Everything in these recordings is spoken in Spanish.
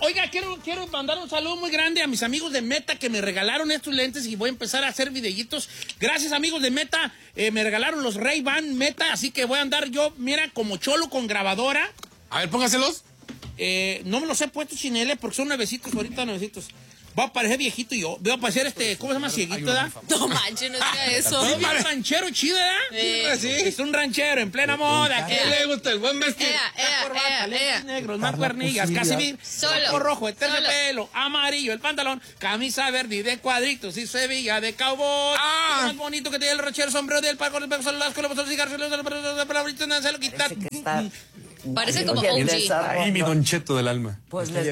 Oiga, quiero mandar un saludo muy grande a mis amigos de Meta que me regalaron estos lentes y voy a empezar a hacer videitos. Gracias, amigos de Meta. Me regalaron los Ray-Ban Meta, así que voy a andar yo, mira, como cholo con grabadora. A ver, póngaselos. No me los he puesto sin L porque son nuevecitos, ahorita nuevecitos. Va a parecer viejito yo. Voy a parecer ¿cómo se llama? Cieguito, ¿verdad? No manches, no diga eso. ¿No es un ranchero chido, ¿verdad? Sí. Es un ranchero en plena moda. ¿Qué le gusta el buen vestido? Lentes negros, más cuernillas, Casimir, saco rojo, eterno pelo, amarillo, el pantalón, camisa verde y de cuadritos y Sevilla de cowboy. Lo más bonito que tiene el ranchero, sombrero del parco, los pegos, los cigarros, los palabritos, no se lo quitan. Parece como OG. Ay, mi Don Cheto del alma. Pues les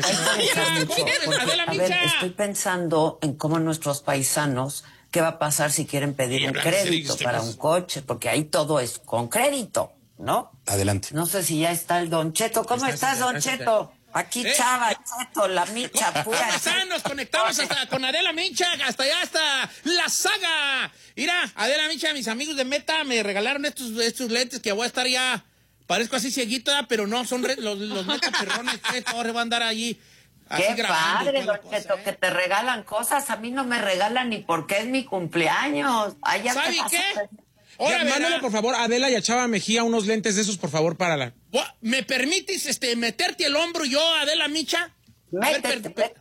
estoy pensando en cómo nuestros paisanos, ¿qué va a pasar si quieren pedir un crédito para un coche? Porque ahí todo es con crédito, ¿no? Adelante. No sé si ya está el Don Cheto. ¿Cómo estás, Don Cheto? Aquí Chava, Cheto, la Micha, pura. Nos conectamos hasta con Adela Micha, hasta allá, hasta La Saga. Mira, Adela Micha, mis amigos de Meta me regalaron estos lentes que voy a estar ya. Parezco así cieguito, pero no, son los Meta perrones, todos van a andar allí. Qué padre, Don Cheto, que te regalan cosas. A mí no me regalan ni porque es mi cumpleaños. ¿Sabe qué? Ahora, mándale, por favor, a Adela y a Chava Mejía unos lentes de esos, por favor, para la... ¿Me permites meterte el hombro yo, Adela Micha? Métete.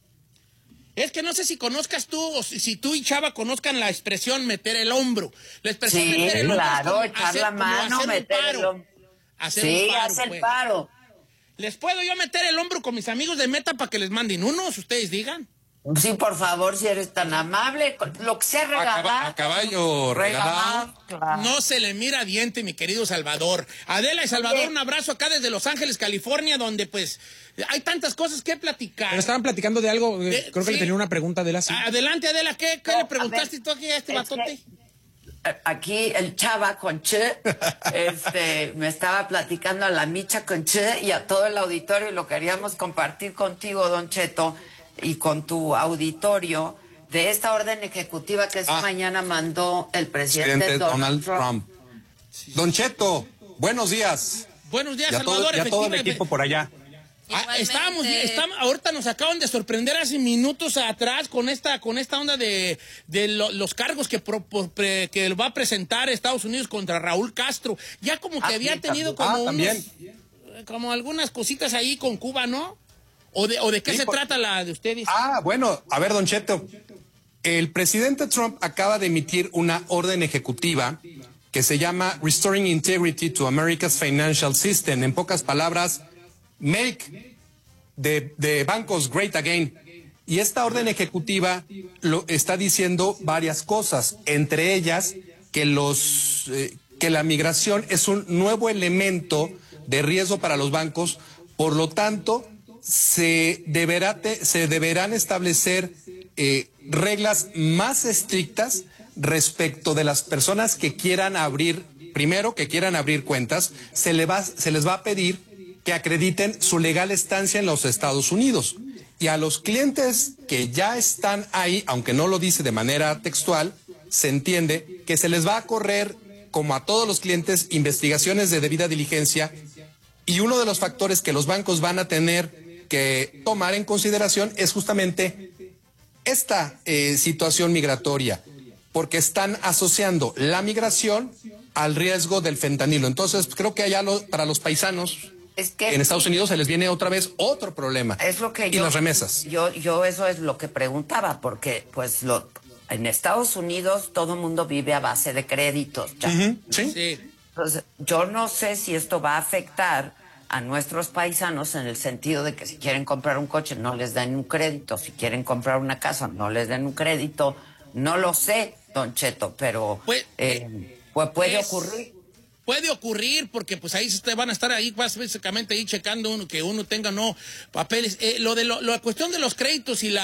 Es que no sé si conozcas tú o si tú y Chava conozcan la expresión meter el hombro. La expresión meter el hombro. Claro, echar la mano, meter el hombro. Hace el paro. ¿Les puedo yo meter el hombro con mis amigos de Meta para que les manden unos? Ustedes digan. Sí, por favor, si eres tan amable. Lo que sea regalado. A caballo regalado. Claro. No se le mira diente, mi querido Salvador. Adela y Salvador, un abrazo acá desde Los Ángeles, California, donde pues hay tantas cosas que platicar. Pero estaban platicando de algo, creo que le tenía una pregunta a Adela. Sí. Adelante, Adela, ¿qué le preguntaste tú aquí a este batote? Aquí el Chava con Che, me estaba platicando a la Micha con Che y a todo el auditorio y lo queríamos compartir contigo, Don Cheto, y con tu auditorio de esta orden ejecutiva que esta mañana mandó el presidente Donald Trump. Don Cheto, buenos días. Buenos días, Salvador. Ya todo el equipo por allá. Ahorita nos acaban de sorprender hace minutos atrás con esta onda de los cargos que va a presentar Estados Unidos contra Raúl Castro. Ya como que había tenido como algunas cositas ahí con Cuba, ¿no? ¿O de qué se trata la de ustedes? Bueno, a ver, Don Cheto. El presidente Trump acaba de emitir una orden ejecutiva que se llama Restoring Integrity to America's Financial System. En pocas palabras, make de bancos great again. Y esta orden ejecutiva lo está diciendo varias cosas, entre ellas que la migración es un nuevo elemento de riesgo para los bancos, por lo tanto se deberán establecer reglas más estrictas respecto de las personas que quieran abrir cuentas. Se les va a pedir que acrediten su legal estancia en los Estados Unidos. Y a los clientes que ya están ahí, aunque no lo dice de manera textual, se entiende que se les va a correr, como a todos los clientes, investigaciones de debida diligencia. Y uno de los factores que los bancos van a tener que tomar en consideración es justamente esta situación migratoria, porque están asociando la migración al riesgo del fentanilo. Entonces, creo que allá para los paisanos en Estados Unidos se les viene otra vez otro problema. Es lo que y las remesas. Yo eso es lo que preguntaba, porque pues en Estados Unidos todo el mundo vive a base de créditos. Sí. Entonces, yo no sé si esto va a afectar a nuestros paisanos en el sentido de que si quieren comprar un coche no les den un crédito, si quieren comprar una casa no les den un crédito. No lo sé, Don Cheto, pero puede ocurrir. Puede ocurrir porque pues ahí van a estar ahí básicamente ahí checando que uno tenga papeles. La cuestión de los créditos y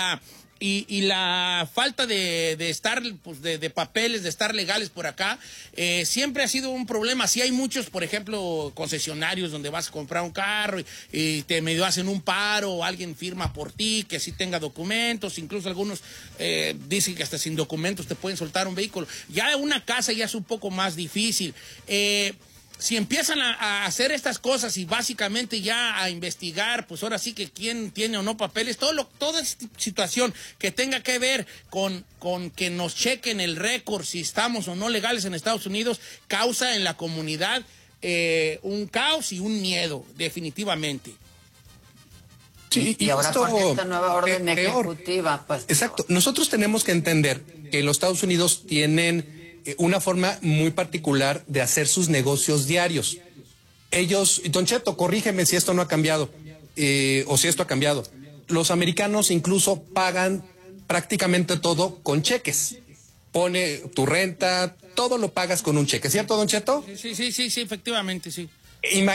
la falta de estar, pues, de papeles, de estar legales por acá, siempre ha sido un problema. Sí hay muchos, por ejemplo, concesionarios donde vas a comprar un carro y te medio hacen un paro, o alguien firma por ti, que sí tenga documentos, incluso algunos dicen que hasta sin documentos te pueden soltar un vehículo. Ya una casa ya es un poco más difícil. si empiezan a hacer estas cosas y básicamente ya a investigar, pues ahora sí que quién tiene o no papeles, toda esta situación que tenga que ver con que nos chequen el récord si estamos o no legales en Estados Unidos, causa en la comunidad un caos y un miedo, definitivamente. Sí, y ahora esto, con esta nueva orden ejecutiva, pues. Exacto. Nosotros tenemos que entender que los Estados Unidos tienen una forma muy particular de hacer sus negocios diarios. Ellos, Don Cheto, corrígeme si esto no ha cambiado, o si esto ha cambiado. Los americanos incluso pagan prácticamente todo con cheques. Pone tu renta, todo lo pagas con un cheque, ¿cierto, Don Cheto? Sí, efectivamente, sí.